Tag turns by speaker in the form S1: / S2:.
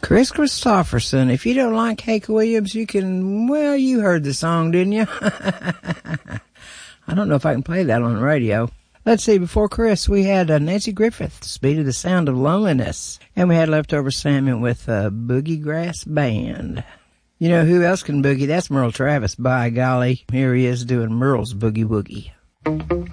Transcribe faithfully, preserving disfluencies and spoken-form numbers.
S1: Chris Christopherson. If you don't like Hank Williams, you can, well, you heard the song, didn't you? I don't know if I can play that on the radio. Let's see, before Chris, we had uh, Nancy Griffith, Speed of the Sound of Loneliness. And we had Leftover Salmon with uh, Boogie Grass Band. You know who else can boogie? That's Merle Travis. By golly, here he is doing Merle's Boogie Woogie.